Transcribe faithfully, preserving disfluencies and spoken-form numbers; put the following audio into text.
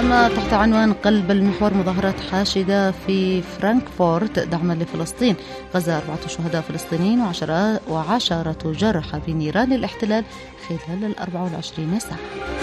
أما تحت عنوان قلب المحور مظاهرات حاشدة في فرانكفورت دعما لفلسطين. غزة أربعة شهداء فلسطينيين وعشرة, وعشرة جرحى في نيران الاحتلال خلال الأربع والعشرين ساعة.